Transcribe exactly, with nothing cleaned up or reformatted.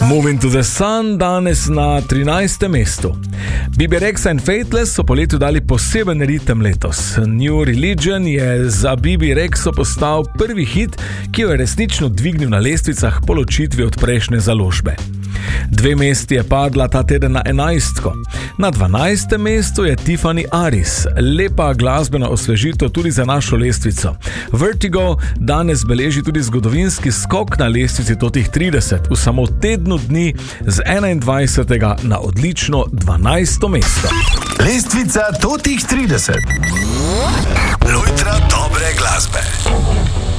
Moving to the Sun danes na trinajstem mestu. Bibi Rexha in Faithless so po letu dali poseben ritem letos. New Religion je za Bibi Rexho postal prvi hit, ki jo je resnično dvignil na lestvicah po ločitvi od prejšnje založbe. Dve mesti je padla ta teden na enajstko. Na dvanajstem mestu je Tiffany Aris. Lepa glasbena osvežitev tudi za našo lestvico. Vertigo danes beleži tudi zgodovinski skok na lestvici totih trideset v samo tednu dni z enaindvajsetega na odlično dvanajsto mesto. Lestvica totih trideset. Lojtra dobre glasbe.